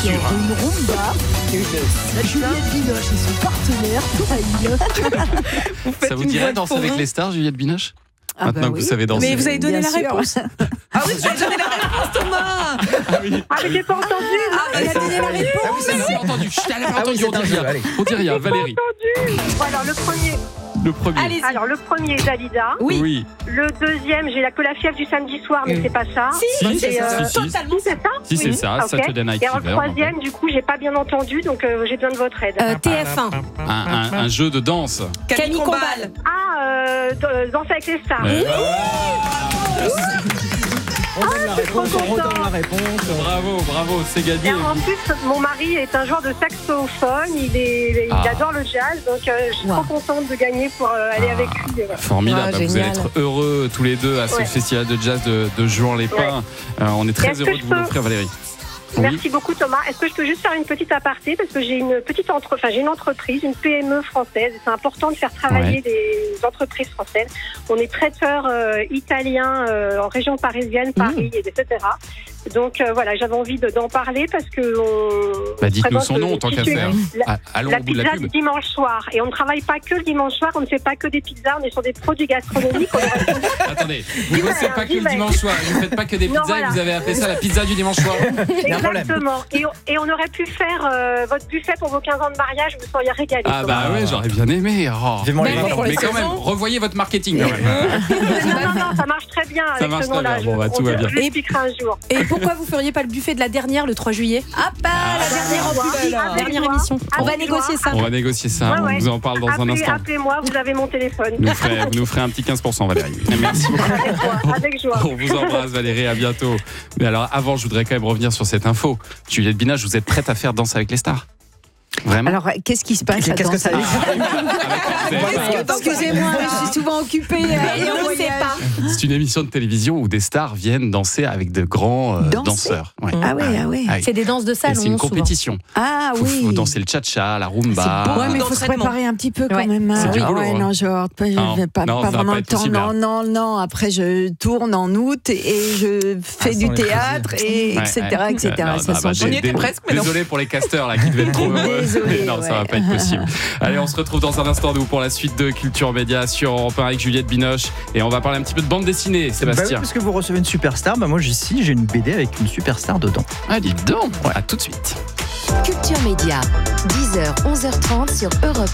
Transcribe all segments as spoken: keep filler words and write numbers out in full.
sûr. Une Roomba, Juliette Binoche et son partenaire, Touraï. Ça vous dirait danser avec les stars, Juliette Binoche? Ah Maintenant bah que oui. vous savez danser. Mais vous avez donné Bien la sûr. réponse. Ah oui, vous avez donné la réponse, Thomas. Ah oui. Ah, mais j'ai pas entendu. Ah, il a donné la réponse. Ah oui, ça, c'est entendu. Chut, elle a pas Ah oui, entendu, on c'est un dit jeu, rien. allez. On dit rien, Valérie. Entendu. Bon, alors, le premier. Le premier. Allez-y. Alors, le premier, Dalida. Oui. Oui. Le deuxième, j'ai la que la fièvre du samedi soir, mais Oui. c'est pas ça. Si, Si, c'est c'est, ça. euh, si, si. Totalement. Si, c'est ça. Si, c'est Oui. ça, Ok. Saturday Night Et alors, le Fever. troisième, du coup, j'ai pas bien entendu, donc euh, j'ai besoin de votre aide. Euh, T F un. Un, un, un jeu de danse. Camille Combal. Ah, euh, d- Danse avec les stars. Eh ben, On donne la réponse, trop on redonne content. la réponse. Bravo, bravo, c'est gagné. Et en plus, mon mari est un joueur de saxophone, il, est, il Ah. adore le jazz, donc euh, je suis Wow. trop contente de gagner pour euh, aller Ah. avec lui. euh. Formidable, Ah, bah, vous allez génial. être heureux tous les deux à ce Ouais. festival de jazz de, de Juan-les-Pins. Euh, on est très Est-ce heureux que de je vous peux- l'offrir, Valérie. Merci beaucoup Thomas. Est-ce que je peux juste faire une petite aparté parce que j'ai une petite entre... enfin, j'ai une entreprise, une P M E française. C'est important de faire travailler Ouais. des entreprises françaises. On est traiteur euh, italien euh, en région parisienne, Paris, et cetera. Donc euh, voilà, j'avais envie de- d'en parler parce que on Bah, dites-nous présente son nom, le tant qu'à tissu- faire. La, Ah, allons la au bout de la pizza pub. du dimanche soir. Et on ne travaille pas que le dimanche soir, on ne fait pas que des pizzas, on est sur des produits gastronomiques. On aurait- Attendez, vous Dis-moi, bossez pas que le dis-moi. dimanche soir, vous faites pas que des Non, pizzas et voilà. vous avez appelé ça la pizza du dimanche soir. y a un problème. Exactement. Et, on- et on aurait pu faire euh, votre buffet pour vos quinze ans de mariage, vous seriez régalés. Ah bah ouais, j'aurais bien aimé. Oh. Vivement les Mais Mais, vacances. pour les quand même, saisons. revoyez votre marketing quand même. non, non, non, ça marche très bien avec marche ce très nom-là. bien. Bon, bah, Je- tout on va te- bien. Je l'expliquerai un jour. Et pourquoi vous feriez pas le buffet de la dernière, le trois juillet? Ah bah, la dernière en plus belle, Avec dernière joie. émission. On va Avec négocier joie. ça. On va négocier ça, Ouais, on ouais. vous en parle dans un Appelez- instant. Appelez-moi, vous avez mon téléphone. Vous nous ferez, vous nous ferez un petit quinze pour cent, Valérie. Merci beaucoup. Avec joie. Avec joie. On vous embrasse, Valérie, à bientôt. Mais alors, avant, je voudrais quand même revenir sur cette info. Juliette Binoche, vous êtes prête à faire Danse avec les stars? Vraiment? Alors, qu'est-ce qui se passe Qu'est-ce que ça là-dedans? veut dire Avec- Excusez-moi, mais je suis souvent occupée. euh, Et en on ne sait voyage. pas. C'est une émission de télévision où des stars viennent danser avec de grands euh, Danser danseurs. Ouais. Ah ouais, ah ouais. Ah oui. C'est des danses de Et salon. c'est une souvent. compétition. Ah Faut, oui. faut danser le cha-cha, la rumba. Ouais, mais il faut se d'entraînement. préparer un petit peu quand Ouais. même. hein. C'est du Ah boulot, ouais, hein. non, genre, pas, Non, pas, non, pas ça va vraiment pas le être temps. possible, Non, hein. non, non. Après, je tourne en août et je fais Ah, du sans les théâtre, et Ouais, etc., ouais. et cetera. Non, Ça bah, bah, s'enchaîne. On y était dé- presque, mais non. Désolé pour les casteurs là qui devaient être trop heureux. Désolé, Mais non, ça va ouais. pas être possible. Allez, on se retrouve dans un instant nous pour la suite de Culture Média sur Europe un avec Juliette Binoche et on va parler un petit peu de bande dessinée, Bah oui, Sébastien. parce que vous recevez une superstar, bah moi ici j'ai une B D avec une superstar dedans. Ah, dis donc. À tout de suite. Culture Média, dix heures, onze heures trente sur Europe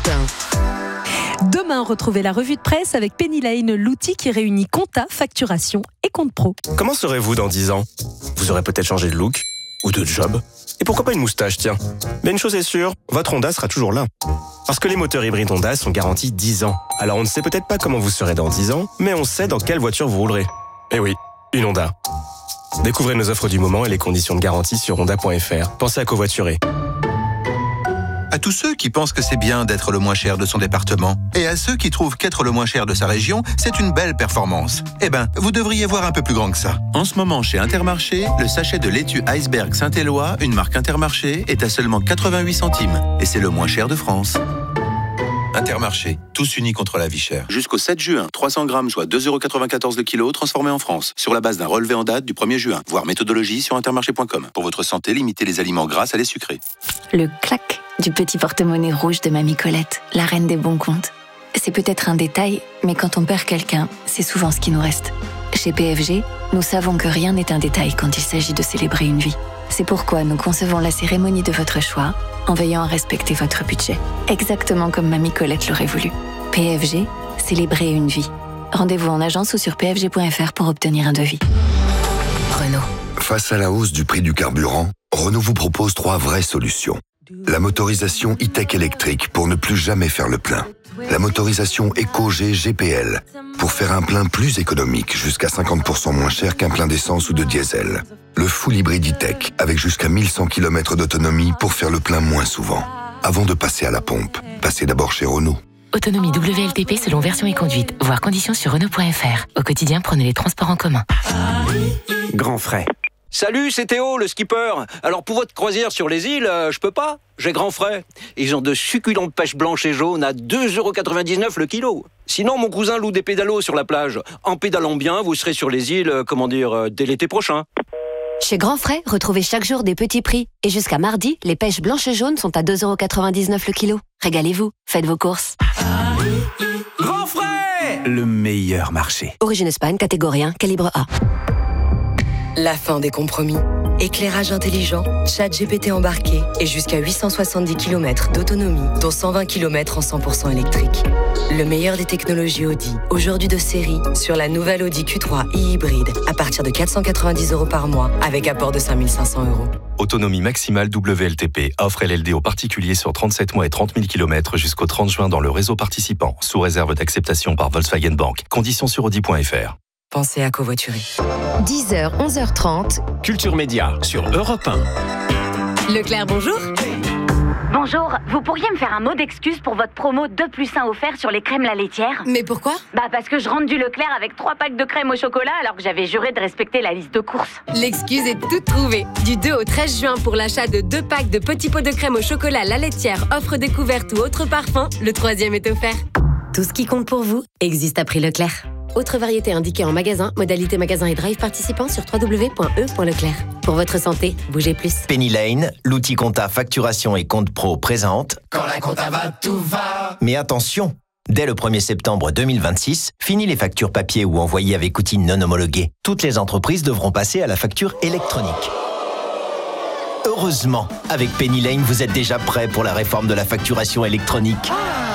un. Demain, retrouvez la revue de presse avec Penny Lane, l'outil qui réunit compta, facturation et compte pro. Comment serez-vous dans dix ans? Vous aurez peut-être changé de look ou de job. Et pourquoi pas une moustache, tiens? Mais une chose est sûre, votre Honda sera toujours là. Parce que les moteurs hybrides Honda sont garantis dix ans. Alors on ne sait peut-être pas comment vous serez dans dix ans, mais on sait dans quelle voiture vous roulerez. Eh oui, une Honda. Découvrez nos offres du moment et les conditions de garantie sur honda point f r. Pensez à covoiturer. À tous ceux qui pensent que c'est bien d'être le moins cher de son département, et à ceux qui trouvent qu'être le moins cher de sa région, c'est une belle performance. Eh ben, vous devriez voir un peu plus grand que ça. En ce moment, chez Intermarché, le sachet de laitue Iceberg Saint-Éloi, une marque Intermarché, est à seulement quatre-vingt-huit centimes. Et c'est le moins cher de France. Intermarché, tous unis contre la vie chère. Jusqu'au sept juin, trois cents grammes, soit deux euros quatre-vingt-quatorze le kilo, transformés en France. Sur la base d'un relevé en date du premier juin. Voir méthodologie sur intermarché point com. Pour votre santé, limitez les aliments gras à les sucrés. Le clac du petit porte-monnaie rouge de Mamie Colette, la reine des bons comptes. C'est peut-être un détail, mais quand on perd quelqu'un, c'est souvent ce qui nous reste. Chez P F G, nous savons que rien n'est un détail quand il s'agit de célébrer une vie. C'est pourquoi nous concevons la cérémonie de votre choix en veillant à respecter votre budget, exactement comme Mamie Colette l'aurait voulu. P F G, célébrer une vie. Rendez-vous en agence ou sur p f g point f r pour obtenir un devis. Renault. Face à la hausse du prix du carburant, Renault vous propose trois vraies solutions. La motorisation e-tech électrique pour ne plus jamais faire le plein. La motorisation EcoG G P L pour faire un plein plus économique, jusqu'à cinquante pour cent moins cher qu'un plein d'essence ou de diesel. Le full hybride e-tech avec jusqu'à mille cent kilomètres d'autonomie pour faire le plein moins souvent. Avant de passer à la pompe, passez d'abord chez Renault. Autonomie W L T P selon version et conduite. Voir conditions sur Renault point f r. Au quotidien, prenez les transports en commun. Grand frais. Salut, c'est Théo, le skipper. Alors pour votre croisière sur les îles, euh, je peux pas. J'ai grand frais. Ils ont de succulentes pêches blanches et jaunes à deux euros quatre-vingt-dix-neuf le kilo. Sinon, mon cousin loue des pédalos sur la plage. En pédalant bien, vous serez sur les îles, euh, comment dire, euh, dès l'été prochain. Chez Grand Frais, retrouvez chaque jour des petits prix. Et jusqu'à mardi, les pêches blanches et jaunes sont à deux euros quatre-vingt-dix-neuf le kilo. Régalez-vous, faites vos courses. Grand Frais, le meilleur marché. Origine Espagne, catégorie un, calibre A. La fin des compromis. Éclairage intelligent, ChatGPT embarqué et jusqu'à huit cent soixante-dix kilomètres d'autonomie, dont cent vingt kilomètres en cent pour cent électrique. Le meilleur des technologies Audi, aujourd'hui de série, sur la nouvelle Audi Q trois e-hybride, à partir de quatre cent quatre-vingt-dix euros par mois, avec apport de cinq mille cinq cents euros. Autonomie maximale W L T P. Offre L L D aux particuliers sur trente-sept mois et trente mille kilomètres jusqu'au trente juin dans le réseau participant, sous réserve d'acceptation par Volkswagen Bank. Conditions sur audi point f r. Pensez à covoiturer. dix heures, onze heures trente. Culture Média sur Europe un. Leclerc, bonjour. Bonjour, vous pourriez me faire un mot d'excuse pour votre promo deux plus un offert sur les crèmes La Laitière ? Mais pourquoi ? Bah parce que je rentre du Leclerc avec trois packs de crème au chocolat alors que j'avais juré de respecter la liste de courses. L'excuse est toute trouvée. Du deux au treize juin pour l'achat de deux packs de petits pots de crème au chocolat La Laitière, offre découverte ou autre parfum, le troisième est offert. Tout ce qui compte pour vous existe à prix Leclerc. Autre variété indiquée en magasin, modalité magasin et drive participant sur w w w point e point leclerc. Pour votre santé, bougez plus. Penny Lane, l'outil compta facturation et compte pro présente. Quand la compta va, tout va. Mais attention, dès le premier septembre deux mille vingt-six, fini les factures papier ou envoyées avec outils non homologués. Toutes les entreprises devront passer à la facture électronique. Heureusement, avec Penny Lane, vous êtes déjà prêt pour la réforme de la facturation électronique.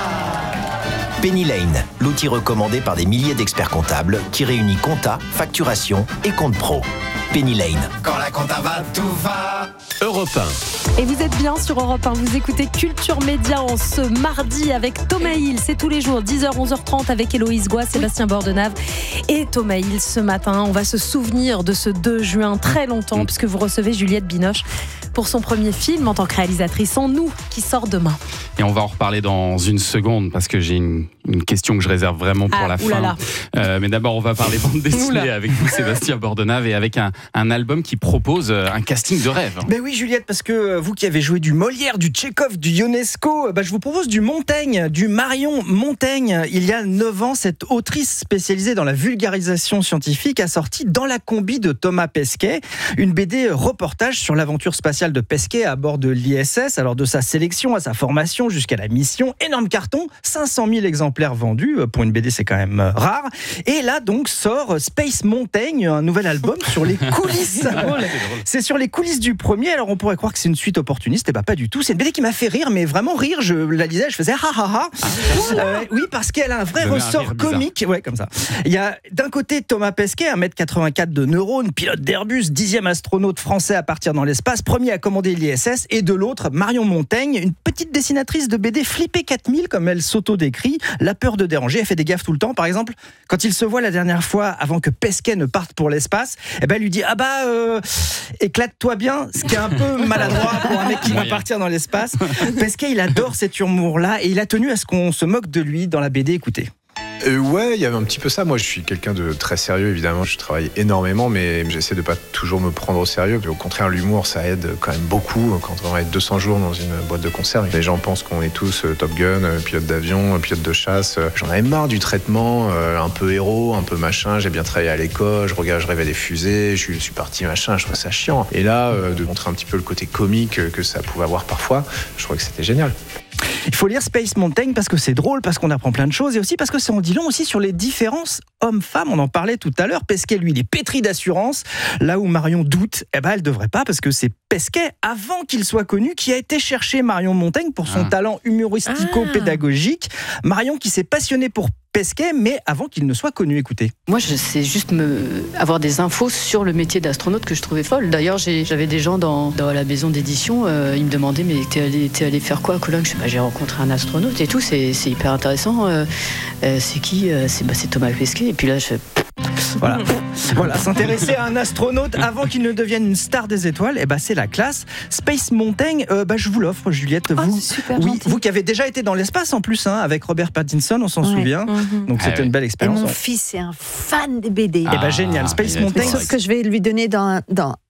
Penny Lane, l'outil recommandé par des milliers d'experts comptables qui réunit compta, facturation et compte pro. Penny Lane. Quand la compta va, tout va. Europe un. Et vous êtes bien sur Europe un, vous écoutez Culture Média en ce mardi avec Thomas Hill, c'est tous les jours, dix heures, onze heures trente avec Héloïse Goua, Sébastien Bordenave et Thomas Hill. Ce matin, on va se souvenir de ce deux juin très longtemps mmh. puisque vous recevez Juliette Binoche pour son premier film en tant que réalisatrice, En nous, qui sort demain. Et on va en reparler dans une seconde parce que j'ai une, une question que je réserve vraiment pour ah, la oulala. fin. Euh, mais d'abord, on va parler bande dessinée avec vous, Sébastien Bordenave, et avec un, un album qui propose un casting de rêve. Ben oui, Juliette, parce que vous qui avez joué du Molière, du Tchekhov, du Ionesco, ben je vous propose du Montaigne, du Marion Montaigne. Il y a neuf ans, cette autrice spécialisée dans la vulgarisation scientifique a sorti Dans la combi de Thomas Pesquet, une B D reportage sur l'aventure spatiale de Pesquet à bord de l'I S S, alors de sa sélection à sa formation jusqu'à la mission. Énorme carton, cinq cent mille exemplaires vendus, pour une B D c'est quand même rare. Et là donc sort Space Montaigne, un nouvel album sur les coulisses. C'est sur les coulisses du premier, alors on pourrait croire que c'est une suite opportuniste, et bah pas du tout. C'est une B D qui m'a fait rire, mais vraiment rire. Je la lisais, je faisais ha ha ha. Euh, oui, parce qu'elle a un vrai ressort comique. Ouais, comme ça. Il y a d'un côté Thomas Pesquet, un mètre quatre-vingt-quatre de neurones, pilote d'Airbus, dixième astronaute français à partir dans l'espace, premier à commander l'I S S, et de l'autre Marion Montaigne, une petite dessinatrice de B D flippée quatre mille, comme elle s'auto-décrit, la peur de déranger. Elle fait des gaffes tout le temps. Par exemple, quand il se voit la dernière fois avant que Pesquet ne parte pour l'espace, eh ben, elle lui dit ah bah euh, éclate-toi bien, ce qui est un peu maladroit pour un mec qui va partir dans l'espace. Pesquet, il adore cet humour-là et il a tenu à ce qu'on se moque de lui dans la B D. Écoutez. Euh, ouais, il y avait un petit peu ça. Moi, je suis quelqu'un de très sérieux, évidemment. Je travaille énormément, mais j'essaie de pas toujours me prendre au sérieux. Au contraire, l'humour, ça aide quand même beaucoup. Quand on va être deux cents jours dans une boîte de conserve, les gens pensent qu'on est tous Top Gun, pilote d'avion, pilote de chasse. J'en avais marre du traitement, un peu héros, un peu machin. J'ai bien travaillé à l'école, je regarde, je rêvais des fusées, je suis parti machin, je trouvais ça chiant. Et là, de montrer un petit peu le côté comique que ça pouvait avoir parfois, je trouvais que c'était génial. Il faut lire Space Mountain parce que c'est drôle, parce qu'on apprend plein de choses et aussi parce que ça en dit long aussi sur les différences hommes-femmes. On en parlait tout à l'heure. Pesquet, lui, il est pétri d'assurance. Là où Marion doute, eh ben, elle devrait pas parce que c'est Pesquet, avant qu'il soit connu, qui a été chercher Marion Montaigne pour son ah. talent humoristico-pédagogique. Ah. Marion qui s'est passionnée pour Pesquet, mais avant qu'il ne soit connu. Écoutez. Moi, je sais juste me... avoir des infos sur le métier d'astronaute que je trouvais folle. D'ailleurs, j'ai... j'avais des gens dans, dans la maison d'édition, euh, ils me demandaient, mais t'es allé, t'es allé faire quoi à Cologne ? Je sais pas, j'ai rencontré un astronaute et tout, c'est, c'est hyper intéressant. Euh, euh, c'est qui ? euh, c'est, bah, c'est Thomas Pesquet. Et puis là, je... Voilà, voilà, s'intéresser à un astronaute avant qu'il ne devienne une star des étoiles, eh ben c'est la classe. Space Mountain, euh, bah je vous l'offre, Juliette. Oh, vous, super oui, gentil. Vous qui avez déjà été dans l'espace en plus, hein, avec Robert Pattinson, on s'en ouais. souvient. Mm-hmm. Donc c'était ah, une belle Et expérience. mon ouais. fils est un fan des B D. Ah, eh ben génial, Space Mountain. Sauf que je vais lui donner dans, dans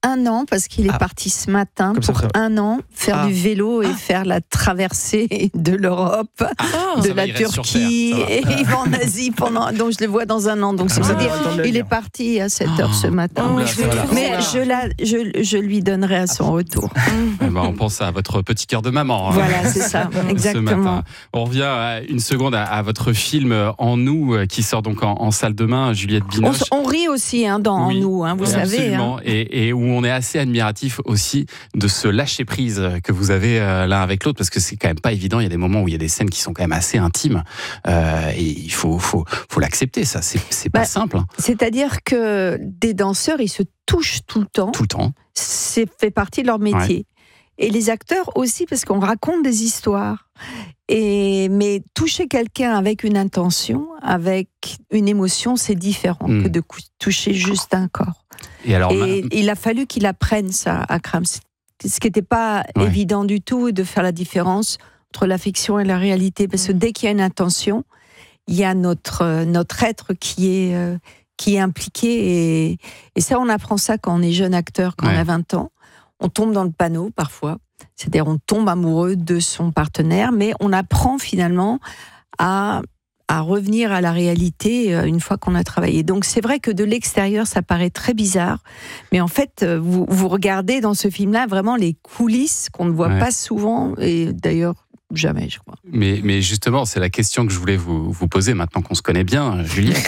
un an parce qu'il est Ah. parti ce matin Comme ça, pour ça va. un an faire Ah. du vélo et faire la traversée de l'Europe, Ah, de ça va, la il reste sur Turquie, Terre, ça et va. il va en Asie pendant. Donc je le vois dans un an. Donc c'est pour ça Ah. dire, Attends de le il est lire. parti à sept heures ce matin. Oh, je vais Mais voilà. je, la, je, je lui donnerai à son retour. Eh ben, on pense à votre petit cœur de maman. hein, Voilà, c'est ça, ce exactement. matin. On revient à une seconde à, à votre film En nous euh, qui sort donc en, en salle demain, Juliette On, Binoche. s- on rit aussi hein, dans Oui, nous, hein, vous savez. absolument. hein. Et, et où on est assez admiratif aussi de ce lâcher prise que vous avez euh, l'un avec l'autre, parce que c'est quand même pas évident. Il y a des moments où il y a des scènes qui sont quand même assez intimes, euh, et il faut, faut, faut l'accepter. Ça, c'est, c'est pas Bah, simple. hein. C'est-à-dire que des danseurs, ils se touchent tout le temps. Tout le temps. C'est fait partie de leur métier. Et les acteurs aussi, parce qu'on raconte des histoires. Et, mais toucher quelqu'un avec une intention, avec une émotion, c'est différent Mm. que de cou- toucher juste un corps. Et alors, Et ma- il a fallu qu'il apprenne ça, Akram. Ce qui n'était pas Ouais. évident du tout, de faire la différence entre la fiction et la réalité. Parce que dès qu'il y a une intention, il y a notre, euh, notre être qui est, euh, qui est impliqué. Et, et ça, on apprend ça quand on est jeune acteur, quand Ouais. on a vingt ans. On tombe dans le panneau parfois. C'est-à-dire on tombe amoureux de son partenaire, mais on apprend finalement à, à revenir à la réalité euh, une fois qu'on a travaillé. Donc c'est vrai que de l'extérieur, ça paraît très bizarre, mais en fait, euh, vous, vous regardez dans ce film-là vraiment les coulisses qu'on ne voit Ouais. pas souvent, et d'ailleurs jamais, je crois. mais, mais justement, c'est la question que je voulais vous, vous poser maintenant qu'on se connaît bien, Juliette.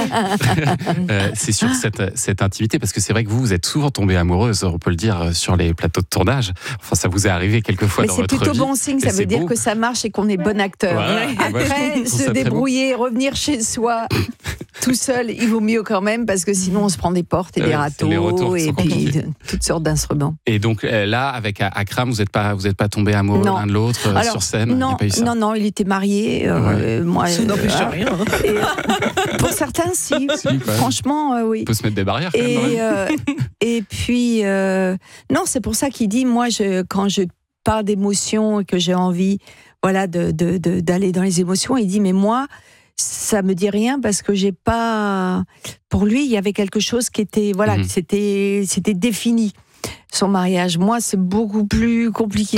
Euh, c'est sur cette, cette intimité, parce que c'est vrai que vous, vous êtes souvent tombée amoureuse, on peut le dire, sur les plateaux de tournage. Enfin, ça vous est arrivé quelquefois Mais dans c'est votre plutôt vie. bon signe, Et ça c'est veut dire beau. que ça marche et qu'on est bon acteur. Voilà. Après, Voilà. Je trouve se ça très beau. débrouiller, revenir chez soi tout seul, il vaut mieux quand même, parce que sinon on se prend des portes et Ouais, des les râteaux retours et sont puis compliqués. de- toutes sortes d'instruments. Et donc euh, là, avec Akram, vous n'êtes pas, vous êtes pas tombés amoureux Non. l'un de l'autre euh, Alors, sur scène. Il n'y a Non, pas eu ça. non, non, il était marié. euh, moi, Ça n'empêche voilà. rien. hein. Et, pour certains, si. Si, quand même. Franchement, euh, oui. On peut se mettre des barrières quand même. dans la vie. Et, euh, et puis, euh, non, c'est pour ça qu'il dit, moi, je, quand je parle d'émotions et que j'ai envie, voilà, de, de, de- d'aller dans les émotions, il dit, mais moi, ça me dit rien parce que j'ai pas. Pour lui, il y avait quelque chose qui était, voilà, Mhm. c'était, c'était défini. Son mariage, moi, c'est beaucoup plus compliqué.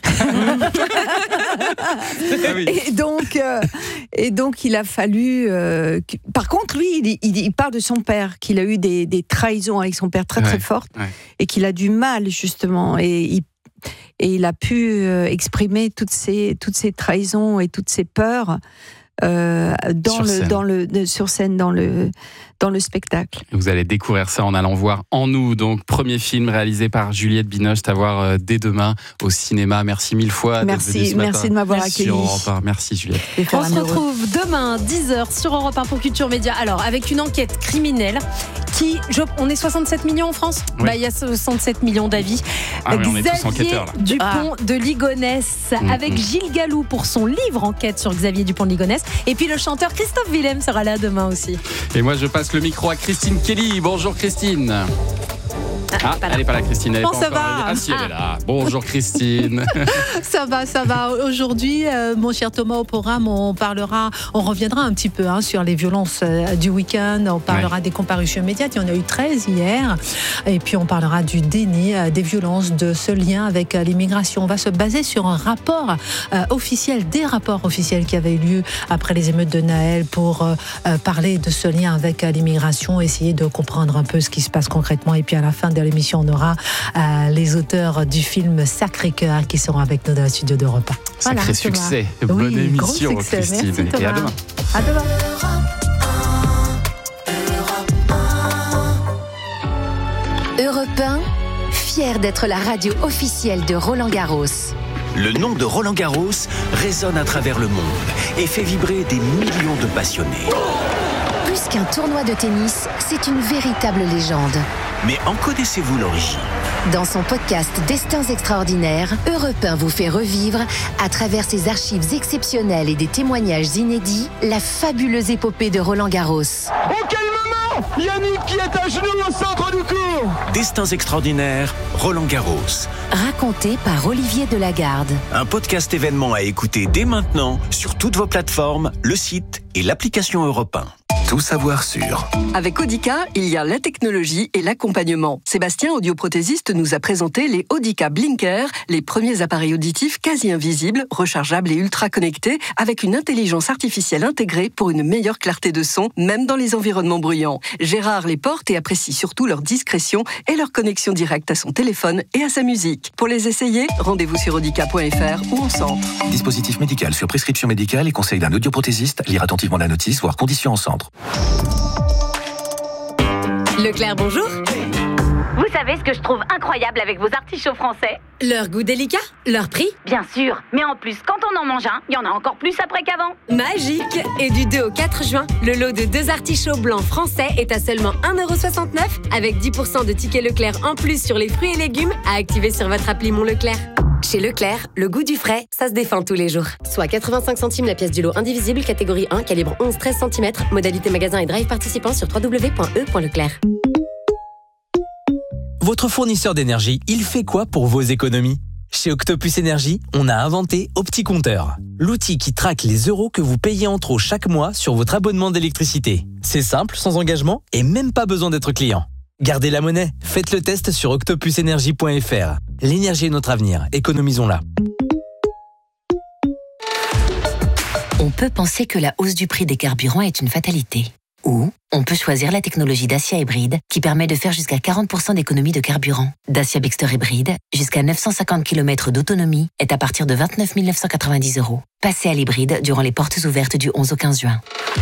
Ah oui. Et donc, euh, et donc, il a fallu. euh, que- Par contre, lui, il, il- il parle de son père, qu'il a eu des, des trahisons avec son père très très Ouais, fortes, ouais. et qu'il a du mal justement, et il, et il a pu euh, exprimer toutes ces toutes ces trahisons et toutes ces peurs euh, dans Sur le scène. dans le de- sur scène dans le dans le spectacle. Vous allez découvrir ça en allant voir En nous, donc premier film réalisé par Juliette Binoche, à voir euh, dès demain au cinéma. Merci mille fois d'être Merci, venue ce merci matin de m'avoir sur accueilli. Europe un. Merci Juliette. Et faire On un se heureux. retrouve demain, dix heures, sur Europe un pour Culture Média. Alors, avec une enquête criminelle qui. je- on est soixante-sept millions en France. Oui. Bah, il y a soixante-sept millions d'avis. Ah oui, on est tous Xavier enquêteurs, là. Dupont de Ligonnès, Mm, avec mm. Gilles Galoux pour son livre Enquête sur Xavier Dupont de Ligonnès. Et puis le chanteur Christophe Willem sera là demain aussi. Et moi, je passe le micro à Christine Kelly. Bonjour Christine. Ah, elle n'est pas là, Christine. Elle est Bon, pas ça encore va. arrivée. Ah si, elle Ah. est là. Bonjour Christine. Ça va, ça va. Aujourd'hui, euh, mon cher Thomas, au programme, on parlera, on reviendra un petit peu hein, sur les violences euh, du week-end. On parlera Ouais. des comparutions immédiates. Il y en a eu treize hier. Et puis, on parlera du déni euh, des violences, de ce lien avec euh, l'immigration. On va se baser sur un rapport euh, officiel, des rapports officiels qui avaient eu lieu après les émeutes de Naël pour euh, euh, parler de ce lien avec euh, l'immigration, essayer de comprendre un peu ce qui se passe concrètement. Et puis, à la fin de l'émission, on aura euh, les auteurs du film Sacré-Cœur qui seront avec nous dans le studio d'Europe un. Sacré Voilà, succès. Thomas. Bonne Oui, gros émission succès. Christine. Merci, Et à Thomas. demain. À demain. Europe un, fier d'être la radio officielle de Roland Garros. Le nom de Roland Garros résonne à travers le monde et fait vibrer des millions de passionnés. Plus qu'un tournoi de tennis, c'est une véritable légende. Mais en connaissez-vous l'origine ? Dans son podcast Destins extraordinaires, Europe un vous fait revivre, à travers ses archives exceptionnelles et des témoignages inédits, la fabuleuse épopée de Roland Garros. Oh quel moment Yannick qui est à genoux au centre du court. Destins extraordinaires, Roland Garros. Raconté par Olivier Delagarde. Un podcast événement à écouter dès maintenant sur toutes vos plateformes, le site et l'application Europe un. Tout savoir sur. Avec Audica, il y a la technologie et l'accompagnement. Sébastien, audioprothésiste, nous a présenté les Audica Blinker, les premiers appareils auditifs quasi invisibles, rechargeables et ultra connectés, avec une intelligence artificielle intégrée pour une meilleure clarté de son, même dans les environnements bruyants. Gérard les porte et apprécie surtout leur discrétion et leur connexion directe à son téléphone et à sa musique. Pour les essayer, rendez-vous sur audica point f r ou en centre. Dispositif médical sur prescription médicale et conseil d'un audioprothésiste. Lire attentivement la notice, voire conditions en centre. Leclerc, bonjour. Vous savez ce que je trouve incroyable avec vos artichauts français? Leur goût délicat, leur prix. Bien sûr, mais en plus, quand on en mange un, il y en a encore plus après qu'avant. Magique. Et du deux au quatre juin, le lot de deux artichauts blancs français est à seulement un euro soixante-neuf avec dix pour cent de tickets Leclerc en plus sur les fruits et légumes à activer sur votre appli Mon Leclerc. Chez Leclerc, le goût du frais, ça se défend tous les jours. Soit quatre-vingt-cinq centimes la pièce du lot indivisible, catégorie un, calibre onze treize centimètres, modalité magasin et drive participant sur w w w point e point leclerc. Votre fournisseur d'énergie, il fait quoi pour vos économies? Chez Octopus Énergie, on a inventé OptiCompteur, l'outil qui traque les euros que vous payez en trop chaque mois sur votre abonnement d'électricité. C'est simple, sans engagement et même pas besoin d'être client. Gardez la monnaie, faites le test sur octopus énergie point f r. L'énergie est notre avenir, économisons-la. On peut penser que la hausse du prix des carburants est une fatalité. Ou on peut choisir la technologie Dacia Hybride qui permet de faire jusqu'à quarante pour cent d'économie de carburant. Dacia Bigster Hybride, jusqu'à neuf cent cinquante kilomètres d'autonomie, est à partir de vingt-neuf mille neuf cent quatre-vingt-dix euros. Passez à l'hybride durant les portes ouvertes du onze au quinze juin.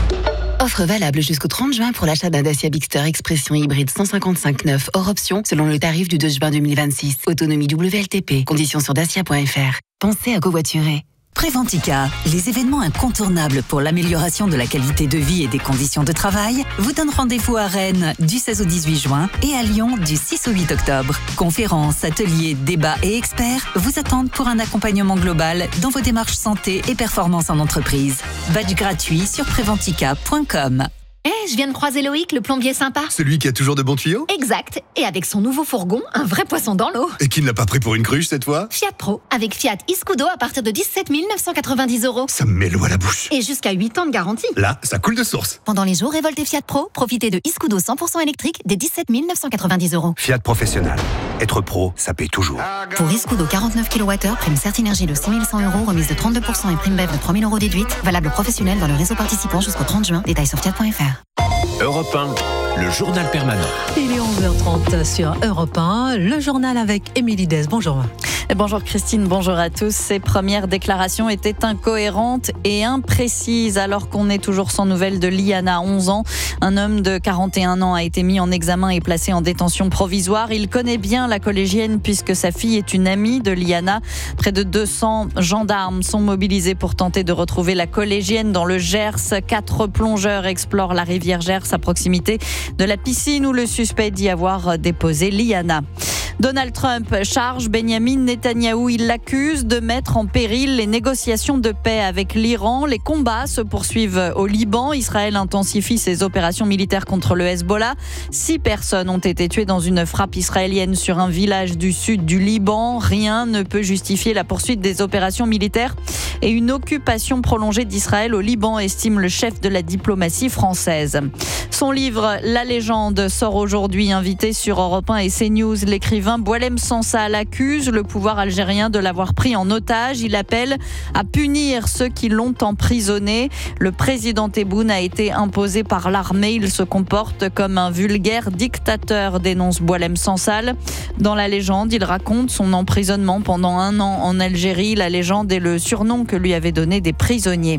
Offre valable jusqu'au trente juin pour l'achat d'un Dacia Bigster Expression hybride cent cinquante-cinq neuf hors option selon le tarif du deux juin deux mille vingt-six. Autonomie W L T P. Conditions sur dacia point f r. Pensez à covoiturer. Préventica, les événements incontournables pour l'amélioration de la qualité de vie et des conditions de travail, vous donnent rendez-vous à Rennes du seize au dix-huit juin et à Lyon du six au huit octobre. Conférences, ateliers, débats et experts vous attendent pour un accompagnement global dans vos démarches santé et performance en entreprise. Badge gratuit sur préventica point com. Eh, hey, je viens de croiser Loïc, le plombier sympa. Celui qui a toujours de bons tuyaux? Exact. Et avec son nouveau fourgon, un vrai poisson dans l'eau. Et qui ne l'a pas pris pour une cruche cette fois? Fiat Pro, avec Fiat Iscudo à partir de dix-sept mille neuf cent quatre-vingt-dix euros. Ça me met l'eau à la bouche. Et jusqu'à huit ans de garantie. Là, ça coule de source. Pendant les jours révoltés Fiat Pro, profitez de Iscudo cent pour cent électrique des dix-sept mille neuf cent quatre-vingt-dix euros. Fiat Professionnel. Être pro, ça paye toujours. Pour Iscudo quarante-neuf kilowattheures, prime Certinergie de six mille cent euros, remise de trente-deux pour cent et prime B E V de trois mille euros déduite. Valable professionnel dans le réseau participant jusqu'au trente juin. Détails sur fiat point f r. Europe un, le journal permanent. Il est onze heures trente sur Europe un, le journal avec Émilie Dez. Bonjour. Bonjour Christine, bonjour à tous. Ces premières déclarations étaient incohérentes et imprécises alors qu'on est toujours sans nouvelles de Liana, onze ans. Un homme de quarante et un ans a été mis en examen et placé en détention provisoire. Il connaît bien la collégienne puisque sa fille est une amie de Liana. Près de deux cents gendarmes sont mobilisés pour tenter de retrouver la collégienne dans le Gers. Quatre plongeurs explorent la rivière Gers à proximité de la piscine où le suspect dit avoir déposé Liana. Donald Trump charge Benjamin Netanyahou. Il l'accuse de mettre en péril les négociations de paix avec l'Iran. Les combats se poursuivent au Liban. Israël intensifie ses opérations militaires contre le Hezbollah. Six personnes ont été tuées dans une frappe israélienne sur un village du sud du Liban. Rien ne peut justifier la poursuite des opérations militaires et une occupation prolongée d'Israël au Liban, estime le chef de la diplomatie française. Son livre « La légende » sort aujourd'hui. Invité sur Europe un et CNews, l'écrivain Boualem Sansa l'accuse, le pouvoir algérien, de l'avoir pris en otage. Il appelle à punir ceux qui l'ont emprisonné. Le président Tebboune a été imposé par l'armée. Il se comporte comme un vulgaire dictateur, dénonce Boualem Sansal. Dans la légende, il raconte son emprisonnement pendant un an en Algérie. La légende est le surnom que lui avaient donné des prisonniers.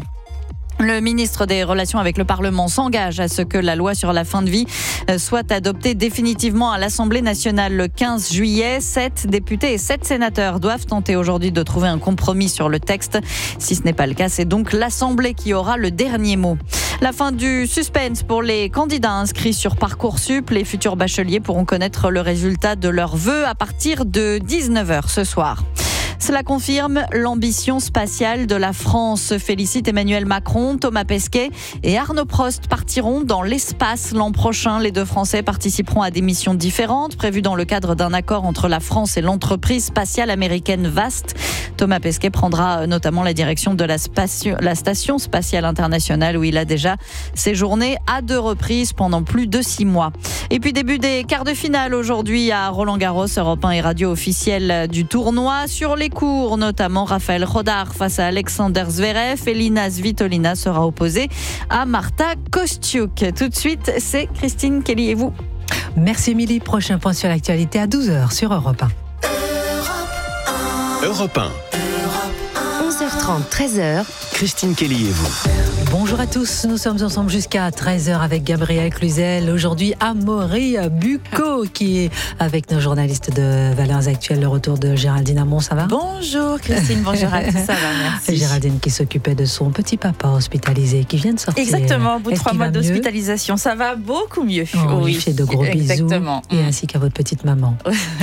Le ministre des Relations avec le Parlement s'engage à ce que la loi sur la fin de vie soit adoptée définitivement à l'Assemblée nationale le quinze juillet. Sept députés et sept sénateurs doivent tenter aujourd'hui de trouver un compromis sur le texte. Si ce n'est pas le cas, c'est donc l'Assemblée qui aura le dernier mot. La fin du suspense pour les candidats inscrits sur Parcoursup. Les futurs bacheliers pourront connaître le résultat de leurs vœux à partir de dix-neuf heures ce soir. Cela confirme l'ambition spatiale de la France. Félicite Emmanuel Macron, Thomas Pesquet et Arnaud Prost partiront dans l'espace l'an prochain. Les deux Français participeront à des missions différentes prévues dans le cadre d'un accord entre la France et l'entreprise spatiale américaine VAST. Thomas Pesquet prendra notamment la direction de la, spatio- la Station spatiale internationale où il a déjà séjourné à deux reprises pendant plus de six mois. Et puis début des quarts de finale aujourd'hui à Roland-Garros, Europe un et radio officielle du tournoi. Sur les cours, notamment Raphaël Rodar face à Alexander Zverev. Elina Svitolina sera opposée à Marta Kostyuk. Tout de suite, c'est Christine Kelly et vous. Merci Émilie. Prochain point sur l'actualité à douze heures sur Europe un. Europe un. onze heures trente, treize heures. Christine Kelly et vous. Bonjour à tous, nous sommes ensemble jusqu'à treize heures avec Gabriel Cluzel. Aujourd'hui, Amaury Bucco qui est avec nos journalistes de Valeurs Actuelles. Le retour de Géraldine Amont, ça va ? Bonjour Christine, bonjour à tous, ça va, merci. Géraldine qui s'occupait de son petit papa hospitalisé qui vient de sortir. Exactement, au bout de Est-ce trois qu'il mois va mieux ? d'hospitalisation, ça va beaucoup mieux. Oh, oui, il fait de gros exactement. bisous, et ainsi qu'à votre petite maman.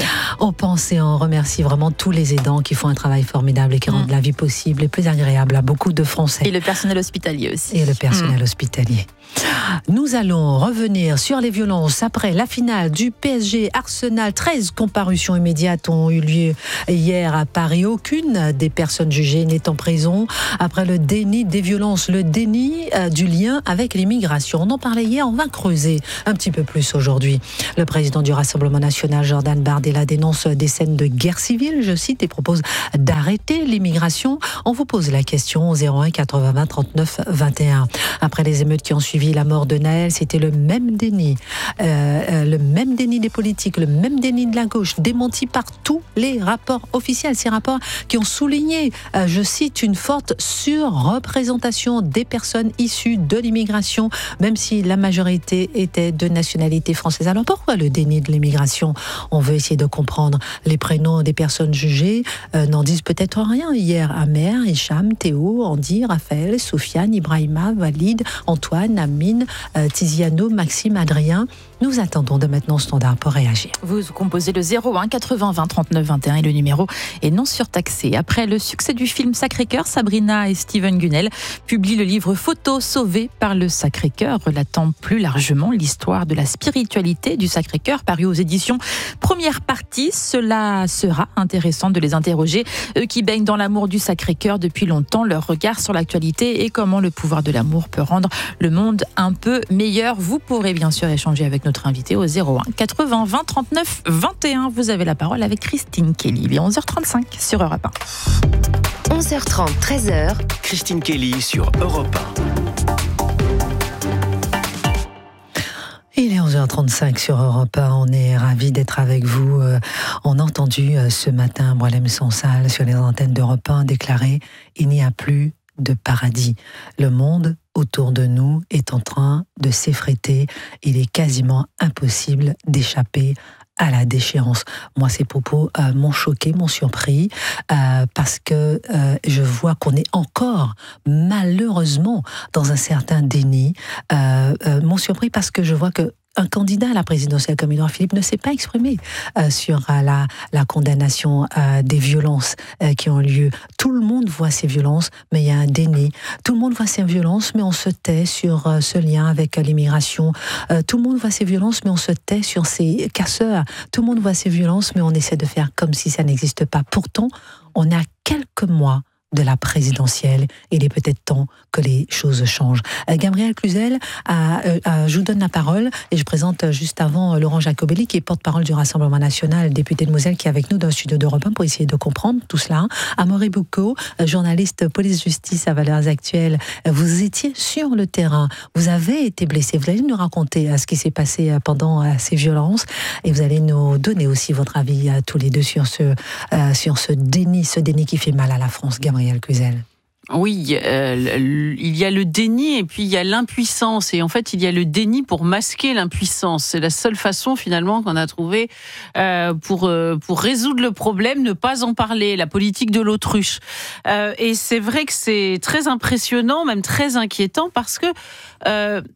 On pense et on remercie vraiment tous les aidants qui font un travail formidable et qui rendent mm. la vie possible et plus agréable à beaucoup de Français. Et le personnel hospitalier aussi. Et le personnel mm. hospitalier. Nous allons revenir sur les violences après la finale du P S G Arsenal. treize comparutions immédiates ont eu lieu hier à Paris. Aucune des personnes jugées n'est en prison après le déni des violences, le déni euh, du lien avec l'immigration. On en parlait hier, on va creuser un petit peu plus aujourd'hui. Le président du Rassemblement national, Jordan Bardella, dénonce des scènes de guerre civile, je cite, et propose d'arrêter l'immigration. On vous pose la question au zéro un quatre-vingts trente-neuf vingt et un. Après les émeutes qui ont suivi la mort de Naël, c'était le même déni, euh, euh, le même déni des politiques, le même déni de la gauche, démenti par tous les rapports officiels. Ces rapports qui ont souligné, euh, je cite, une forte surreprésentation des personnes issues de l'immigration, même si la majorité était de nationalité française. Alors pourquoi le déni de l'immigration ? On veut essayer de comprendre. Les prénoms des personnes jugées euh, n'en disent peut-être rien. Hier, Amer, Hicham, Théo, Andy, Raphaël, Soufiane, Ibrahima, Walid, Antoine, Amine, euh, Tiziano, Maxime, Adrien. Nous attendons de maintenant Standard pour réagir. Vous composez le zéro un quatre-vingts vingt trente-neuf vingt et un et le numéro est non surtaxé. Après le succès du film Sacré-Cœur, Sabrina et Steven Gunnell publient le livre Photos sauvées par le Sacré-Cœur, relatant plus largement l'histoire de la spiritualité du Sacré-Cœur, paru aux éditions Première Partie. Cela sera intéressant de les interroger, eux qui baignent dans l'amour du Sacré-Cœur depuis longtemps, leur regard sur l'actualité et comment le pouvoir de l'amour peut rendre le monde un peu meilleur. Vous pourrez bien sûr échanger avec notre invité au zéro un quatre-vingts vingt trente-neuf vingt et un. Vous avez la parole avec Christine Kelly. Il est onze heures trente-cinq sur Europe un. onze heures trente, treize heures. Christine Kelly sur Europe un. Il est onze heures trente-cinq sur Europe un, on est ravis d'être avec vous. On a entendu ce matin Boualem Sansal sur les antennes d'Europe un déclarer « Il n'y a plus de paradis. Le monde autour de nous est en train de s'effriter. Il est quasiment impossible d'échapper à la déchéance. » Moi, ces propos euh, m'ont choqué, m'ont surpris, euh, parce que euh, je vois qu'on est encore, malheureusement, dans un certain déni. Euh, euh, m'ont surpris parce que je vois que un candidat à la présidentielle comme Édouard Philippe ne s'est pas exprimé euh, sur euh, la, la condamnation euh, des violences euh, qui ont lieu. Tout le monde voit ces violences, mais il y a un déni. Tout le monde voit ces violences, mais on se tait sur euh, ce lien avec euh, l'immigration. Euh, tout le monde voit ces violences, mais on se tait sur ces casseurs. Tout le monde voit ces violences, mais on essaie de faire comme si ça n'existe pas. Pourtant, on a quelques mois de la présidentielle. Il est peut-être temps que les choses changent. Euh, Gabriel Cluzel, a, euh, euh, je vous donne la parole et je présente euh, juste avant euh, Laurent Jacobelli, qui est porte-parole du Rassemblement national, député de Moselle, qui est avec nous dans le studio d'Europe un pour essayer de comprendre tout cela. Amaury Bucco, euh, journaliste police-justice à Valeurs Actuelles. Euh, vous étiez sur le terrain. Vous avez été blessé. Vous allez nous raconter euh, ce qui s'est passé euh, pendant euh, ces violences et vous allez nous donner aussi votre avis euh, tous les deux sur ce, euh, sur ce déni, ce déni qui fait mal à la France. Gabriel Cluzel. Oui, euh, il y a le déni et puis il y a l'impuissance. Et en fait, il y a le déni pour masquer l'impuissance. C'est la seule façon finalement qu'on a trouvé euh, pour, euh, pour résoudre le problème, ne pas en parler, la politique de l'autruche. Euh, et c'est vrai que c'est très impressionnant, même très inquiétant, parce que... Euh,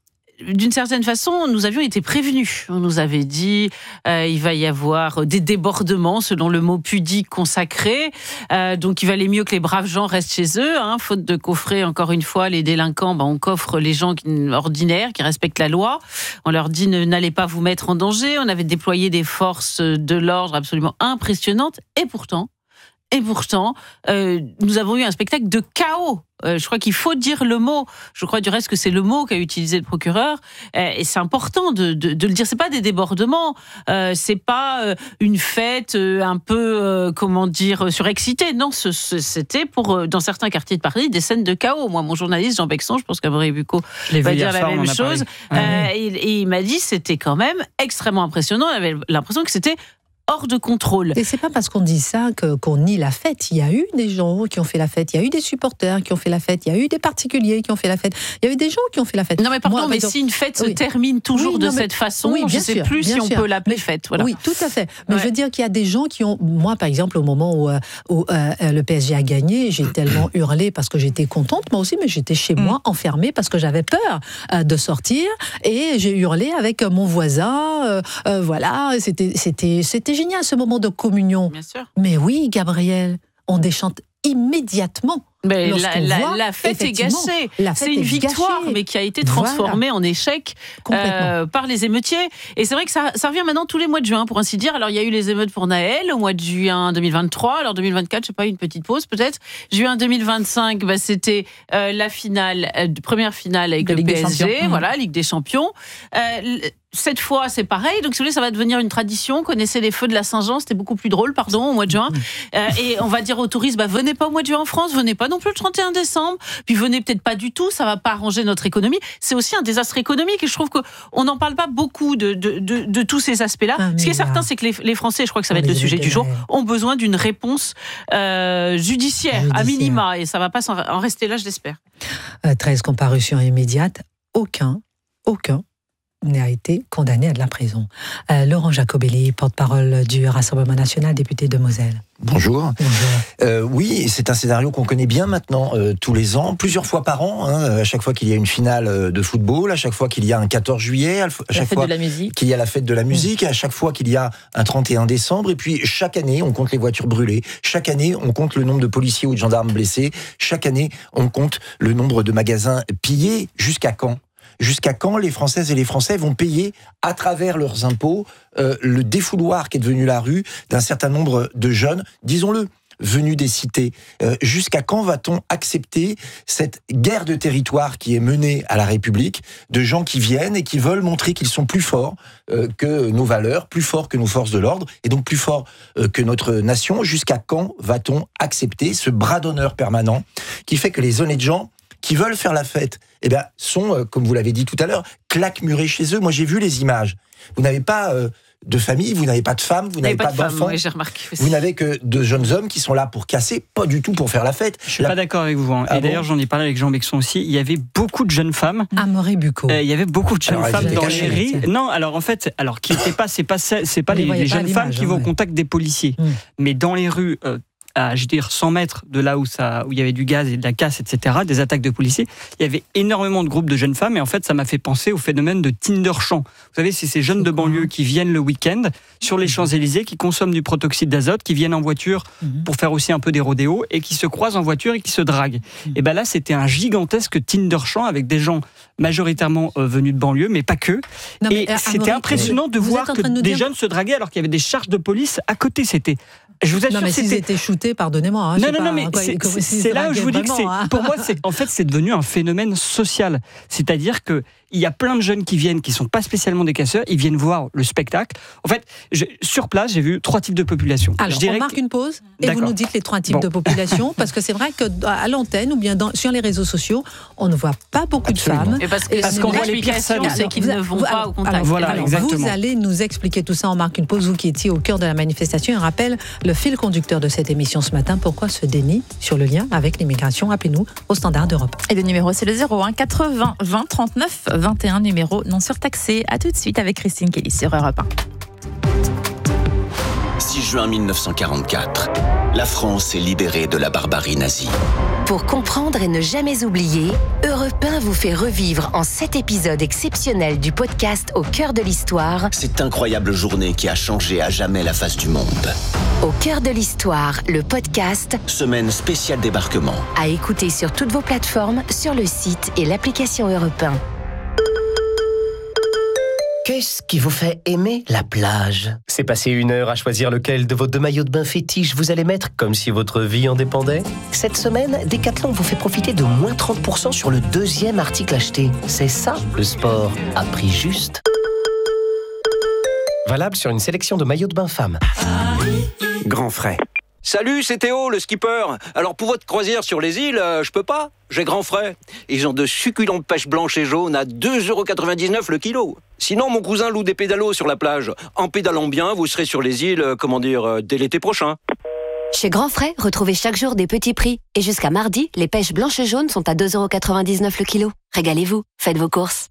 d'une certaine façon, nous avions été prévenus. On nous avait dit euh, il va y avoir des débordements, selon le mot pudique consacré. Euh, donc, il valait mieux que les braves gens restent chez eux. Hein, faute de coffrer, encore une fois, les délinquants, ben, on coffre les gens qui, ordinaires qui respectent la loi. On leur dit ne, n'allez pas vous mettre en danger. On avait déployé des forces de l'ordre absolument impressionnantes. Et pourtant, et pourtant, euh, nous avons eu un spectacle de chaos. Euh, je crois qu'il faut dire le mot. Je crois du reste que c'est le mot qu'a utilisé le procureur. Euh, et c'est important de, de, de le dire. C'est pas des débordements. Euh, c'est pas euh, une fête euh, un peu, euh, comment dire, surexcitée. Non, ce, ce, c'était pour, euh, dans certains quartiers de Paris, des scènes de chaos. Moi, mon journaliste, Jean Bexon, je pense qu'Amaury Bucco va dire la soir, même chose. Euh, ah, et, et il m'a dit c'était quand même extrêmement impressionnant. On avait l'impression que c'était hors de contrôle. Et c'est pas parce qu'on dit ça que, qu'on nie la fête. Il y a eu des gens qui ont fait la fête, il y a eu des supporters qui ont fait la fête, il y a eu des particuliers qui ont fait la fête, il y a eu des gens qui ont fait la fête. Non mais pardon, Moi, mais exemple, si une fête se oui. termine toujours oui, non, de mais, cette façon, oui, je ne sais sûr, plus si on sûr. peut l'appeler mais, fête. Voilà. Oui, tout à fait. Mais ouais. je veux dire qu'il y a des gens qui ont... Moi, par exemple, au moment où, où euh, le P S G a gagné, j'ai tellement hurlé parce que j'étais contente, moi aussi, mais j'étais chez mm. moi, enfermée, parce que j'avais peur euh, de sortir, et j'ai hurlé avec mon voisin. Euh, euh, voilà, c'était, c'était, c'était génial, ce moment de communion. Bien sûr. Mais oui, Gabriel, on déchante immédiatement. Mais la, la, la fête est gâchée. Fête c'est une est victoire, gâchée. mais qui a été transformée voilà. en échec euh, par les émeutiers. Et c'est vrai que ça, ça revient maintenant tous les mois de juin, pour ainsi dire. Alors, il y a eu les émeutes pour Naël au mois de juin deux mille vingt-trois. Alors, deux mille vingt-quatre, je sais pas, une petite pause peut-être. Juin deux mille vingt-cinq, bah, c'était euh, la finale, euh, première finale avec de le Ligue P S G. Mmh. Voilà, Ligue des Champions. Euh, Cette fois, c'est pareil. Donc, si vous voulez, ça va devenir une tradition. Connaissez les feux de la Saint-Jean, c'était beaucoup plus drôle, pardon, au mois de juin. Euh, et on va dire aux touristes, bah, venez pas au mois de juin en France, venez pas non plus le trente et un décembre. Puis venez peut-être pas du tout, ça va pas arranger notre économie. C'est aussi un désastre économique et je trouve qu'on n'en parle pas beaucoup de, de, de, de tous ces aspects-là. Ah, Ce qui est certain, c'est que les, les Français, je crois que ça va être le sujet du jour, ont besoin d'une réponse euh, judiciaire, judiciaire, à minima. Et ça va pas en rester là, je l'espère. Euh, treize comparutions immédiates, aucun, aucun. n'a été condamné à de la prison. Euh, Laurent Jacobelli, porte-parole du Rassemblement national, député de Moselle. Bonjour. Bonjour. Euh, oui, c'est un scénario qu'on connaît bien maintenant, euh, tous les ans, plusieurs fois par an, hein, à chaque fois qu'il y a une finale de football, à chaque fois qu'il y a un quatorze juillet, à chaque fois qu'il y a la fête de la musique, mmh. à chaque fois qu'il y a un trente et un décembre, et puis chaque année, on compte les voitures brûlées, chaque année, on compte le nombre de policiers ou de gendarmes blessés, chaque année, on compte le nombre de magasins pillés. Jusqu'à quand ? Jusqu'à quand les Françaises et les Français vont payer à travers leurs impôts euh, le défouloir qui est devenu la rue d'un certain nombre de jeunes, disons-le, venus des cités. Euh, jusqu'à quand va-t-on accepter cette guerre de territoire qui est menée à la République, de gens qui viennent et qui veulent montrer qu'ils sont plus forts euh, que nos valeurs, plus forts que nos forces de l'ordre, et donc plus forts euh, que notre nation? Jusqu'à quand va-t-on accepter ce bras d'honneur permanent qui fait que les honnêtes gens qui veulent faire la fête, eh bien, sont, euh, comme vous l'avez dit tout à l'heure, claquemurés chez eux. Moi, j'ai vu les images. Vous n'avez pas euh, de famille, vous n'avez pas de femme, vous n'avez pas, pas d'enfants. Oui, j'ai remarqué aussi. Vous n'avez que de jeunes hommes qui sont là pour casser, pas du tout pour faire la fête. Je suis la... pas d'accord avec vous. Hein. Ah Et bon d'ailleurs, j'en ai parlé avec Jean Bexon aussi. Il y avait beaucoup de jeunes femmes. Amaury Bucco. Euh, il y avait beaucoup de jeunes alors, femmes dans cachées, les rues. Non, alors en fait, alors qui n'étaient pas, c'est pas, c'est pas les, les, les jeunes femmes qui vont au contact des policiers, mmh. mais dans les rues. Euh, à, je veux dire, cent mètres de là où, ça, où il y avait du gaz et de la casse, et cetera, des attaques de policiers, il y avait énormément de groupes de jeunes femmes, et en fait, ça m'a fait penser au phénomène de Tinder-champ. Vous savez, c'est ces jeunes de banlieue qui viennent le week-end sur les Champs-Élysées, qui consomment du protoxyde d'azote, qui viennent en voiture pour faire aussi un peu des rodéos, et qui se croisent en voiture et qui se draguent. Et bien là, c'était un gigantesque Tinder-champ avec des gens majoritairement euh, venus de banlieue, mais pas que. Non, mais, et euh, c'était Amaury, impressionnant de voir que de des dire... jeunes se draguaient alors qu'il y avait des charges de police à côté. C'était... Je vous assure, non, mais s'ils étaient shootés, pardonnez-moi. Hein, non, non, pas, non, mais quoi, c'est, c'est, c'est là où je vous dis que c'est, hein. Pour moi, c'est, en fait, c'est devenu un phénomène social. C'est-à-dire que il y a plein de jeunes qui viennent, qui sont pas spécialement des casseurs, ils viennent voir le spectacle. En fait, je, sur place, j'ai vu trois types de populations. Alors, on marque que... une pause et D'accord. vous nous dites les trois types bon. de populations, parce que c'est vrai que à l'antenne ou bien dans, sur les réseaux sociaux, on ne voit pas beaucoup Absolument. de femmes. Et parce, que, et parce qu'on voit les personnes, c'est qu'ils ne vont pas au contact. Alors, voilà, alors, vous allez nous expliquer tout ça. On marque une pause. Vous qui étiez au cœur de la manifestation, un rappel, le fil conducteur de cette émission ce matin. Pourquoi ce déni sur le lien avec l'immigration? Appelez-nous au standard d'Europe. Et le numéro, c'est le zéro un quatre-vingts vingt trente-neuf vingt et un, numéro non surtaxé. À tout de suite avec Christine Kelly sur Europe un. six juin mille neuf cent quarante-quatre. la France est libérée de la barbarie nazie. Pour comprendre et ne jamais oublier, Europe un vous fait revivre en sept épisodes exceptionnels du podcast Au cœur de l'histoire. Cette incroyable journée qui a changé à jamais la face du monde. Au cœur de l'histoire, le podcast. Semaine spéciale débarquement. À écouter sur toutes vos plateformes, sur le site et l'application Europe un. Qu'est-ce qui vous fait aimer la plage? C'est passer une heure à choisir lequel de vos deux maillots de bain fétiches vous allez mettre, comme si votre vie en dépendait? Cette semaine, Decathlon vous fait profiter de moins trente pour cent sur le deuxième article acheté. C'est ça, le sport à prix juste. Valable sur une sélection de maillots de bain femmes. Grand frais. Salut, c'est Théo, le skipper. Alors pour votre croisière sur les îles, euh, je peux pas. J'ai grand frais. Ils ont de succulentes pêches blanches et jaunes à deux euros quatre-vingt-dix-neuf le kilo. Sinon, mon cousin loue des pédalos sur la plage. En pédalant bien, vous serez sur les îles, euh, comment dire, euh, dès l'été prochain. Chez Grand Frais, retrouvez chaque jour des petits prix. Et jusqu'à mardi, les pêches blanches et jaunes sont à deux euros quatre-vingt-dix-neuf le kilo. Régalez-vous, faites vos courses.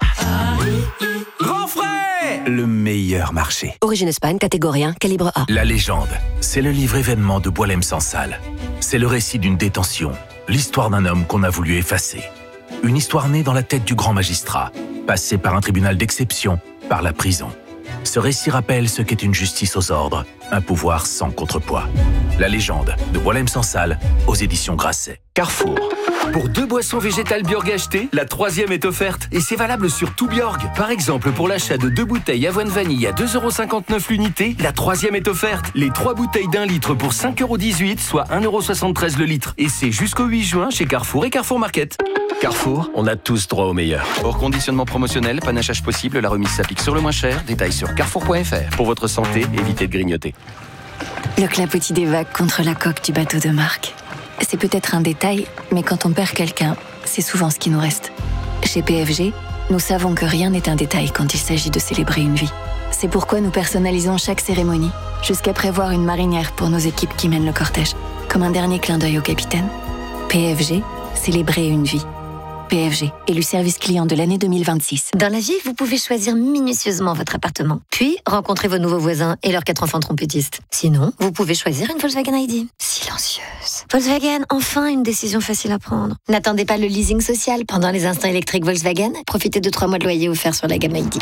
Grand Frais, le meilleur marché. Origine Espagne, catégorie un, calibre A. La légende, c'est le livre événement de Boualem-Sansal. C'est le récit d'une détention, l'histoire d'un homme qu'on a voulu effacer. Une histoire née dans la tête du grand magistrat, passé par un tribunal d'exception, par la prison. Ce récit rappelle ce qu'est une justice aux ordres, un pouvoir sans contrepoids. La légende de Boualem-Sansal aux éditions Grasset. Carrefour. Pour deux boissons végétales Bjorg achetées, la troisième est offerte. Et c'est valable sur tout Bjorg. Par exemple, pour l'achat de deux bouteilles avoine vanille à deux euros cinquante-neuf l'unité, la troisième est offerte. Les trois bouteilles d'un litre pour cinq euros dix-huit, soit un euro soixante-treize le litre. Et c'est jusqu'au huit juin chez Carrefour et Carrefour Market. Carrefour, on a tous droit au meilleur. Hors conditionnement promotionnel, panachage possible, la remise s'applique sur le moins cher. Détails sur carrefour point f r. Pour votre santé, évitez de grignoter. Le clapotis des vagues contre la coque du bateau de Marc. C'est peut-être un détail, mais quand on perd quelqu'un, c'est souvent ce qui nous reste. Chez P F G, nous savons que rien n'est un détail quand il s'agit de célébrer une vie. C'est pourquoi nous personnalisons chaque cérémonie, jusqu'à prévoir une marinière pour nos équipes qui mènent le cortège, comme un dernier clin d'œil au capitaine. P F G, célébrer une vie. P F G, élu service client de l'année deux mille vingt-six. Dans la vie, vous pouvez choisir minutieusement votre appartement, puis rencontrer vos nouveaux voisins et leurs quatre enfants trompettistes. Sinon, vous pouvez choisir une Volkswagen I D. Silencieuse. Volkswagen, enfin une décision facile à prendre. N'attendez pas le leasing social pendant les instants électriques Volkswagen. Profitez de trois mois de loyer offerts sur la gamme I D.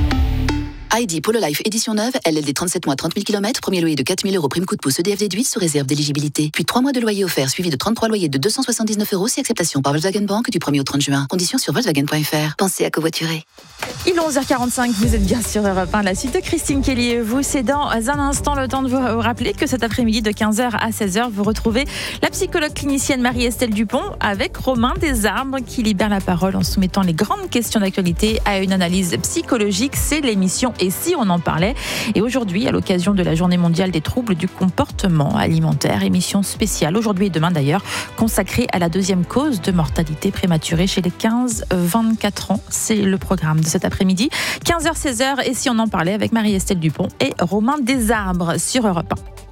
I D Polo Life édition neuve, L L D trente-sept mois, trente mille kilomètres, premier loyer de quatre mille euros, prime coup de pouce E D F déduit sous réserve d'éligibilité. Puis trois mois de loyer offert suivi de trente-trois loyers de deux cent soixante-dix-neuf euros si acceptation par Volkswagen Bank du premier au trente juin. Conditions sur volkswagen point f r. Pensez à covoiturer. Il est onze heures quarante-cinq, vous êtes bien sur Europe un. La suite de Christine Kelly et vous, c'est dans un instant le temps de vous rappeler que cet après-midi de quinze heures à seize heures, vous retrouvez la psychologue clinicienne Marie-Estelle Dupont avec Romain Desarbres qui libère la parole en soumettant les grandes questions d'actualité à une analyse psychologique. C'est l'émission Et si on en parlait. Et aujourd'hui, à l'occasion de la Journée mondiale des troubles du comportement alimentaire, émission spéciale aujourd'hui et demain d'ailleurs, consacrée à la deuxième cause de mortalité prématurée chez les quinze vingt-quatre ans. C'est le programme de cet après-midi, quinze heures seize heures. Et si on en parlait avec Marie-Estelle Dupont et Romain Desarbres sur Europe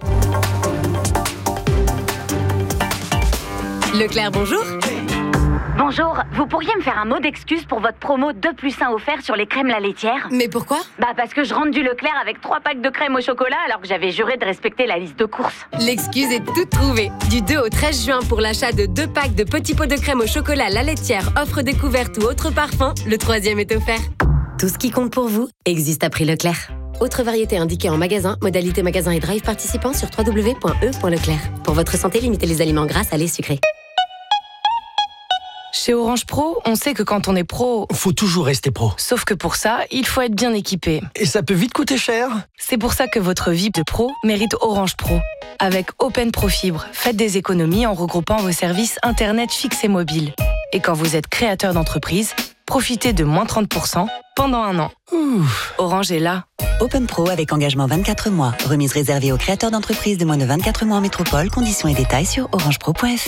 un. Leclerc, bonjour. Bonjour, vous pourriez me faire un mot d'excuse pour votre promo deux plus un offert sur les crèmes la laitière? Mais pourquoi? Bah parce que je rentre du Leclerc avec trois packs de crème au chocolat alors que j'avais juré de respecter la liste de courses. L'excuse est toute trouvée. Du deux au treize juin pour l'achat de deux packs de petits pots de crème au chocolat la laitière, offre découverte ou autre parfum, le troisième est offert. Tout ce qui compte pour vous existe à prix Leclerc. Autre variété indiquée en magasin, modalité magasin et drive participant sur w w w point e point leclerc. Pour votre santé, limitez les aliments gras, salés, sucrés. Chez Orange Pro, on sait que quand on est pro... Faut toujours rester pro. Sauf que pour ça, il faut être bien équipé. Et ça peut vite coûter cher. C'est pour ça que votre vie de pro mérite Orange Pro. Avec Open Pro Fibre, faites des économies en regroupant vos services Internet fixe et mobile. Et quand vous êtes créateur d'entreprise, profitez de moins trente pour cent pendant un an. Ouf. Orange est là. Open Pro avec engagement vingt-quatre mois. Remise réservée aux créateurs d'entreprises de moins de vingt-quatre mois en métropole. Conditions et détails sur orange pro point f r.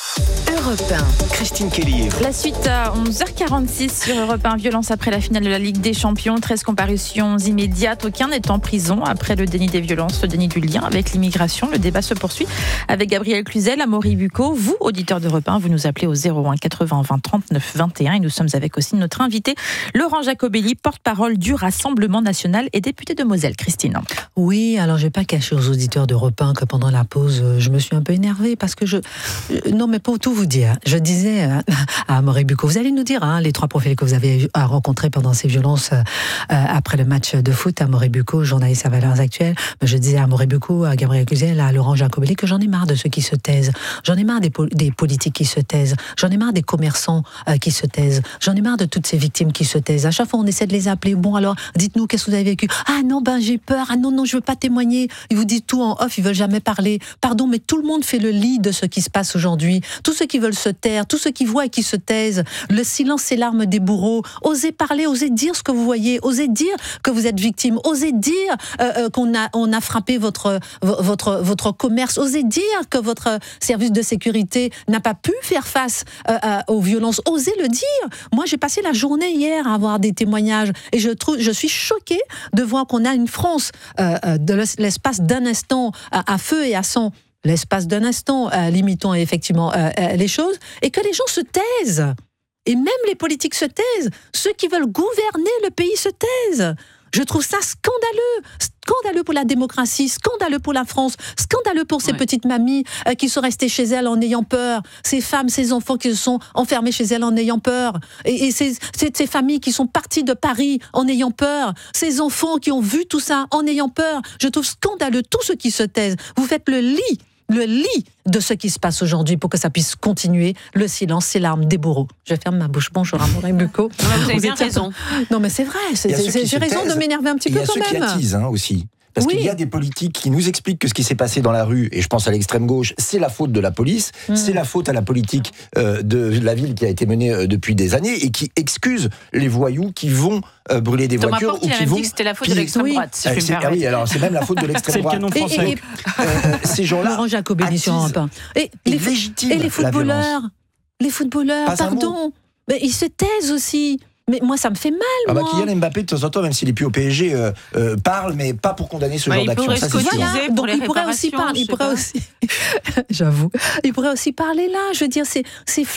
Europe un. Christine Kelly. La suite à onze heures quarante-six sur Europe un. Violence après la finale de la Ligue des Champions. treize comparutions immédiates. Aucun n'est en prison après le déni des violences, le déni du lien avec l'immigration. Le débat se poursuit avec Gabriel Cluzel, Amaury Bucco. Vous, auditeurs d'Europe un, vous nous appelez au zéro un quatre-vingts vingt trente-neuf vingt et un. Et nous sommes avec aussi notre invité, Laurent Jacobelli, porte-parole du Rassemblement national et député de Moselle. Christine. Oui, alors je ne vais pas cacher aux auditeurs d'Europe un que pendant la pause, je me suis un peu énervée parce que je... Non, mais pour tout vous dire, je disais à Amaury Bucco, vous allez nous dire hein, les trois profils que vous avez rencontrés pendant ces violences euh, après le match de foot, Amaury Bucco, journaliste à Valeurs Actuelles. Je disais à Amaury Bucco, à Gabriel Cluzel, à Laurent Jacobelli que j'en ai marre de ceux qui se taisent. J'en ai marre des, po- des politiques qui se taisent. J'en ai marre des commerçants euh, qui se taisent. J'en ai marre de toutes ces victimes qui se taisent. À chaque fois, on essaie de les appeler. Bon, alors, dites-nous, qu'est-ce que vous avez vécu ? Ah non, ben j'ai peur. Ah non, non, je veux pas témoigner. Ils vous disent tout en off, ils veulent jamais parler. Pardon, mais tout le monde fait le lit de ce qui se passe aujourd'hui. Tous ceux qui veulent se taire, tous ceux qui voient et qui se taisent. Le silence, c'est l'arme des bourreaux. Osez parler, osez dire ce que vous voyez, osez dire que vous êtes victime, osez dire euh, euh, qu'on a, on a frappé votre, votre, votre commerce, osez dire que votre service de sécurité n'a pas pu faire face euh, euh, aux violences, osez le dire. Moi, j'ai passé la journée hier à avoir des témoignages et je, trouve, je suis choquée de voir qu'on a une France euh, de l'espace d'un instant à, à feu et à sang. L'espace d'un instant, euh, limitons effectivement euh, euh, les choses, et que les gens se taisent. Et même les politiques se taisent. Ceux qui veulent gouverner le pays se taisent. Je trouve ça scandaleux. Scandaleux pour la démocratie, scandaleux pour la France, scandaleux pour ces ouais. petites mamies euh, qui sont restées chez elles en ayant peur. Ces femmes, ces enfants qui se sont enfermés chez elles en ayant peur. Et, et ces, ces, ces familles qui sont parties de Paris en ayant peur. Ces enfants qui ont vu tout ça en ayant peur. Je trouve scandaleux tous ceux qui se taisent. Vous faites le lit. Le lit de ce qui se passe aujourd'hui pour que ça puisse continuer. Le silence, c'est l'arme des bourreaux. Je ferme ma bouche. Bonjour, Amaury Bucco. Vous avez bien raison. Non, mais c'est vrai. C'est, c'est, j'ai raison taisent, de m'énerver un petit peu quand même. Il y a ceux qui attisent hein, aussi. Parce oui. qu'il y a des politiques qui nous expliquent que ce qui s'est passé dans la rue, et je pense à l'extrême gauche, c'est la faute de la police, mmh. c'est la faute à la politique euh, de la ville qui a été menée euh, depuis des années et qui excuse les voyous qui vont euh, brûler des Thomas voitures Porte, ou qui vont. Dit que c'était la faute de l'extrême oui. droite. Si euh, c'est, ah oui, alors c'est même la faute de l'extrême droite. C'est le canon français. Et, et, et, euh, ces gens-là. Laurent Jacobelli sur un pain. Et, et, les, et les footballeurs, les footballeurs, Pas pardon, mais ils se taisent aussi. Mais moi, ça me fait mal, ah bah, moi. Kylian Mbappé, de temps en temps, même s'il n'est plus au P S G, euh, euh, parle, mais pas pour condamner ce bah, genre d'action. Ça, c'est voilà. Donc, il pourrait aussi parler. Il pourrait aussi, j'avoue, il pourrait aussi parler là. Je veux dire, c'est, c'est